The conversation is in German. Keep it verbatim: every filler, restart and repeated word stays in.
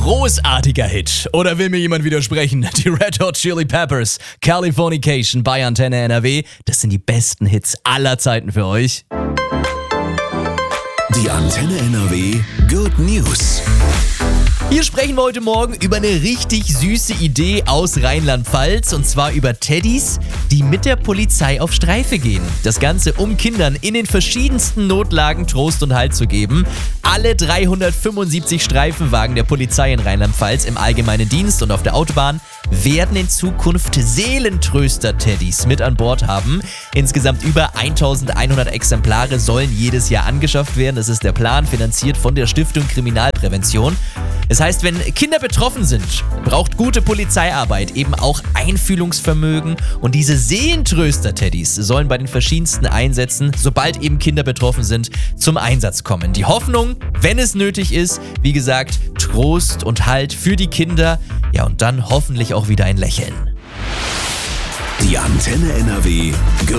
großartiger Hit. Oder will mir jemand widersprechen? Die Red Hot Chili Peppers, Californication bei Antenne N R W. Das sind die besten Hits aller Zeiten für euch. Die Antenne N R W Good News. Hier sprechen wir heute Morgen über eine richtig süße Idee aus Rheinland-Pfalz, und zwar über Teddys, die mit der Polizei auf Streife gehen. Das Ganze, um Kindern in den verschiedensten Notlagen Trost und Halt zu geben. Alle dreihundertfünfundsiebzig Streifenwagen der Polizei in Rheinland-Pfalz im allgemeinen Dienst und auf der Autobahn werden in Zukunft Seelentröster-Teddys mit an Bord haben. Insgesamt über eintausendeinhundert Exemplare sollen jedes Jahr angeschafft werden. Das ist der Plan, finanziert von der Stiftung Kriminalprävention. Das heißt, wenn Kinder betroffen sind, braucht gute Polizeiarbeit eben auch Einfühlungsvermögen, und diese Seelentröster-Teddys sollen bei den verschiedensten Einsätzen, sobald eben Kinder betroffen sind, zum Einsatz kommen. Die Hoffnung, wenn es nötig ist, wie gesagt, Trost und Halt für die Kinder, ja, und dann hoffentlich auch wieder ein Lächeln. Die Antenne N R W Good